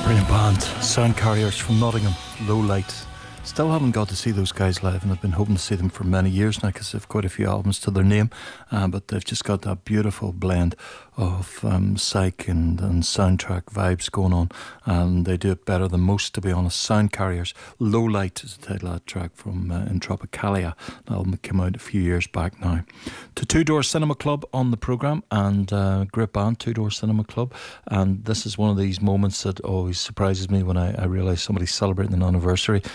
Brilliant band, Sound Carriers from Nottingham, Low Light. Still haven't got to see those guys live, and I've been hoping to see them for many years now because they've quite a few albums to their name, but they've just got that beautiful blend of psych and soundtrack vibes going on, and they do it better than most, to be honest. Sound Carriers, Low Light is the title of that track from In Tropicalia, an album that came out a few years back now. To Two Door Cinema Club on the programme, and great band, Two Door Cinema Club, and this is one of these moments that always surprises me when I realise somebody's celebrating an anniversary.